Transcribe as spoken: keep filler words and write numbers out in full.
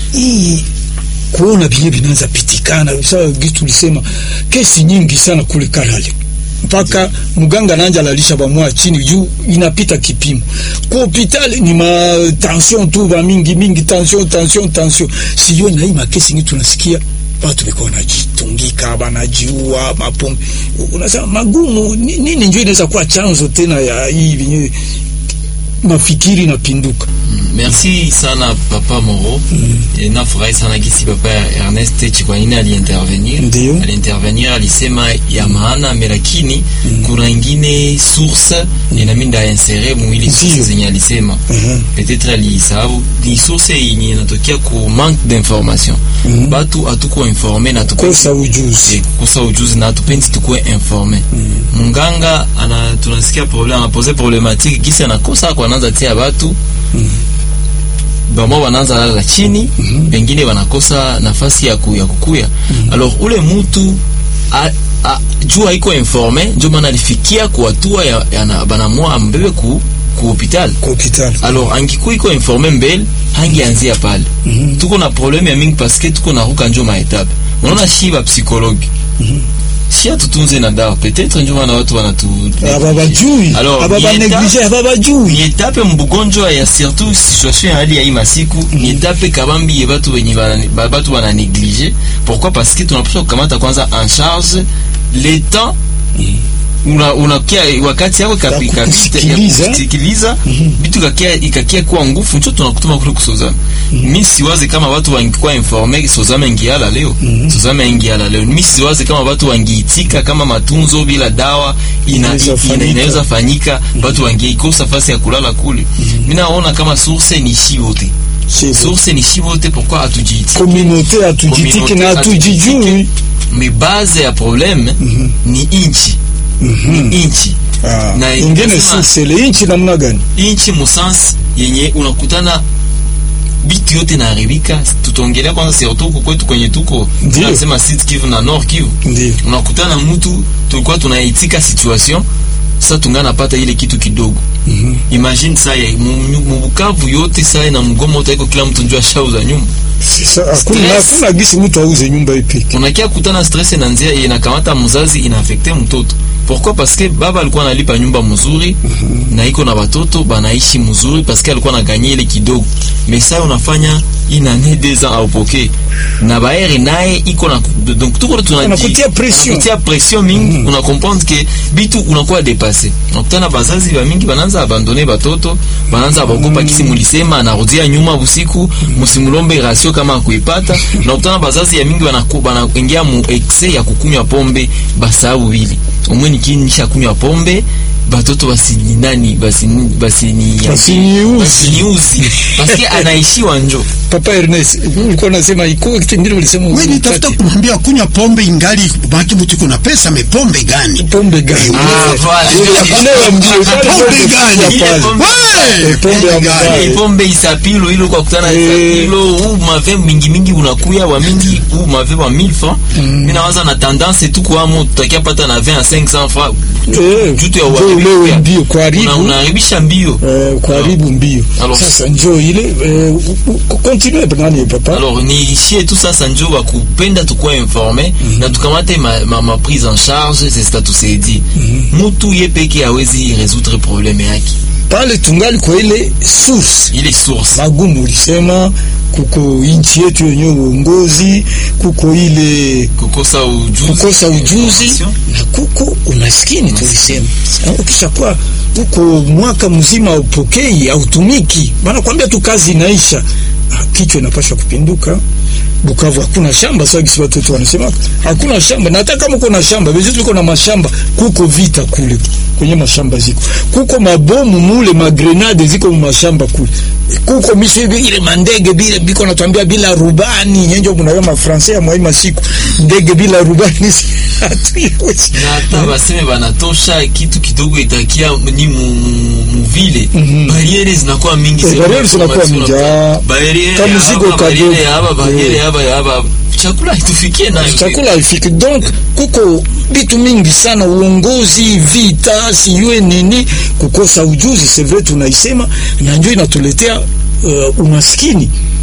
hii kuona vile vinaanza pitikana sawa gitu tulisema kesi nyingi sana kule Kalale mpaka mganga nanja lalisha bamwa chini juu inapita kipimo kwa hospitali ni ma tension tu ba mingi mingi tension tension tension sio na hii makesi nyingi tunasikia watu biko wanajitungika banajiua mapombe unasema magumu nini njoo inaweza kuwa chanzo tena ya hii mafikiri na pinduka. Merci sana Papa Moro. Mm. E, nafurahi sana kisi Papa Ernest Chikwanini aliintervenir. Aliintervenir alisema ya maana lakini mm. kuna ingine source mm. inaminda insere mwili source zenye alisema. Mm-hmm. Peut-être alisahau ni source yenye inatokea ku manque d'information. Mm. Batu hatuko informé na tuko kosa ujuzi. Kosa ujuzi na tupendi tukue informé. Mm. Munganga ana tunasikia problem anapoze problématique kisi anakosa kwa anaanza tia watu mm. bamo wanaanza lala chini mm-hmm. pengine wanakosa nafasi ya ku, ya kukuya mm-hmm. alors ule mtu a, a, jua iko informe ndio maana alifikia kwa hatua ya, ya banamwa mbebe ku ku hospital ku hospital alors angikuwa iko informe mbele hangeanzia pale mm-hmm. tuko na problème ya mingi parce que tuko na ruka njo ma étape unaona shiba psychologue mm-hmm. si atutunze na dawa peut-être njoo na watu wanatu ababajui ababaneglige ababajui ni etape mbugonjwa ya surtout situation hali ya imasiku mm. ni etape kabambi watu wenye watu wana négliger pourquoi parce que tunapaswa kukamata kwanza en charge le temps mm. una unakia wakati yako kapika kusikiliza vitu kakia ikakia kwa nguvu ndio tunakutuma kule kusozana mimi siwaze kama watu wangekuwa informé sozama ingiala leo sozama ingiala leo mimi siwaze kama watu wangiitika kama matunzo bila dawa ina inaweza fanyika watu wangeikosa fasi ya kulala kule mimi naona kama source ni shi wote source ni shi wote pourquoi atujiti communauté atujitiki na atujijui mais base ya problème ni inchi Mm-hmm. inchi ah, na ingine source le inchi namna gani inchi musans yenye unakutana bitu yote na haribika tutongelea kwanza surtout kwa kwetu kwenye tuko tunasema Sud Kivu na Nord Kivu unakutana mtu tulikuwa tunaitika situation sasa tungana pata ile kitu kidogo mm-hmm. imagine sasa Bukavu yote sasa na mgomo utaiko kila mtu njoo shauza nyumba sasa hakuna hakuna gisi mtu auze nyumba ipi unakia kutana stress na nzia inakamata mzazi inaafekte mtoto pourquoi parce que baba alikuwa analipa nyumba mzuri mm-hmm. na iko na watoto banaishi mzuri parce que alikuwa anaganya ile kidogo mais sasa unafanya ina ne deux ans au poke na baere naye iko na donc tuko tunakutia pression tunakutia pression mingi mm-hmm. una comprendre que bitu unakuwa dépasser unakutana bazazi ba mingi banaanza abandonner batoto banaanza abagopa mm-hmm. kisi mulisema anarudia nyuma usiku msimulombe mm-hmm. ratio kama kuipata na unakutana bazazi ya mingi wanakuba na kuingia mu excès ya kukunywa pombe basahau wili umweni kinisha kunywa pombe batoto basi nani basi basi ni basi ni uzi parce que anaishiwa njo Papa Ernest ulikuwa unasema iko kitengine ulisema wewe nitafuta kumwambia kunywa pombe ingali baki mtu kuna pesa me pombe gani pombe gani ah voilà pombe gani pombe gani pombe isapilo ile kwa kutana isapilo u mave mingi mingi unakuya wa mingi u mave wa mille francs mimi nawaza na tendance tu kwa mtu tutakia pata na vingt à cinq cents francs jutu ya wewe mbio kwa karibu unaharibisha mbio eh kwa karibu mbio sasa njoo ile continue bwana papa alors ni ici tout ça ça njoo wa kupenda tukua informé na tukamate ma, ma, ma prise en charge c'est ça tout c'est dit mtu yepeke hawezi résoudre problème yake pale tungali kwa ile source ile source magumu ulisema kuko inchi yetu yenyewe uongozi kuko ile kukosa ujuzi kukosa ujuzi na kuko umaskini tulisema ukishakuwa uko mwaka mzima upokei au tumiki maana kwambia tu kazi inaisha kichwa inapaswa kupinduka Bukavu hakuna shamba sasa kisi watoto wanasema hakuna shamba na hata kama uko na shamba bezi tuko na mashamba kuko vita kule kwenye mashamba ziko kuko mabomu mule magrenade ziko mashamba kule kuko misibi ile mandege bila biko natuambia bila rubani nyenjo mnayo ma français ya mwa siku ndege bila rubani hatuiwezi na hata baseme banatosha kitu kidogo itakia ni mu vile mm-hmm. Barriere zinakuwa mingi sana barriere zinakuwa mingi barriere kama zigo kadogo hapa barriere hapa hapa chakula itufikie nayo chakula ifike donc kuko bitu mingi sana uongozi vita siwe nini kukosa ujuzi c'est vrai tunaisema na njoo inatuletea uh, umaskini